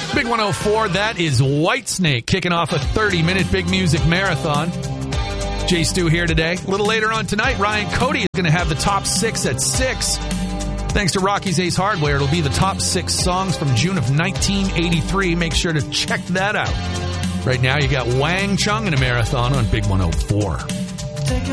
Big 104, that is Whitesnake kicking off a 30-minute big music marathon. Jay Stu here today. A little later on tonight, Ryan Cody is going to have the top 6 at 6. Thanks to Rocky's Ace Hardware, it'll be the top 6 songs from June of 1983. Make sure to check that out. Right now, you got Wang Chung in a marathon on Big 104.